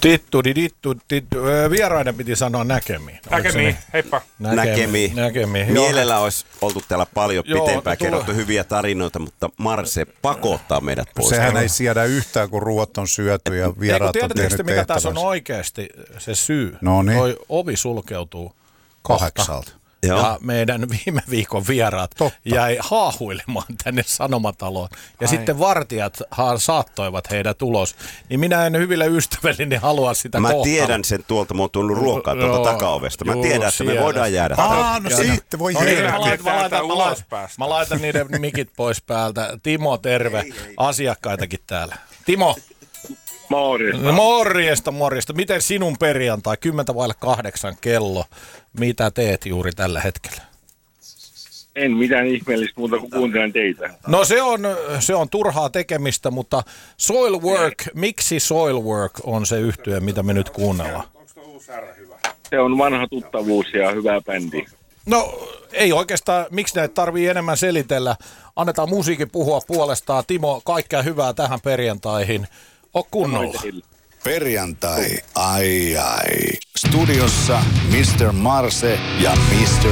Vieraiden piti sanoa näkemiin. Näkemiin, heippa. Näkemiin. Mielellä olisi oltu täällä paljon pitempään, kerrottu hyviä tarinoita, mutta Marse pakottaa meidät pois. Sehän ei siedä yhtään, kun ruoat on syöty ja vieraat on tehnyt mikä tehtävänsä. tässä on oikeasti se syy? No niin. Toi ovi sulkeutuu 8. Joo. Ja meidän viime viikon vieraat jäi haahuilemaan tänne Sanomataloon. Ja sitten vartijat saattoivat heidät ulos. Niin minä en hyville ystävälleni halua sitä Mä kohtaa. tiedän sen tuolta, mä oon tullut ruokaa tuolta takaovesta. Mä tiedän, että me voidaan jäädä. No sitten voi Mä laitan niiden mikit pois päältä. Timo, terve. Asiakkaitakin täällä. Timo. Morjesta. Miten sinun perjantai, 7:50 kello, mitä teet juuri tällä hetkellä? En mitään ihmeellistä muuta kuin kuuntelen teitä. No se on turhaa tekemistä, mutta Soilwork, miksi Soilwork on se yhtye, mitä me nyt kuunnellaan? Se on vanha tuttavuus ja hyvä bändi. No ei oikeastaan, miksi näitä tarvii enemmän selitellä. Annetaan musiikin puhua puolestaan. Timo, kaikkea hyvää tähän perjantaihin. O kunnolla. Perjantai, ai. Studiossa Mr. Marse ja Mr.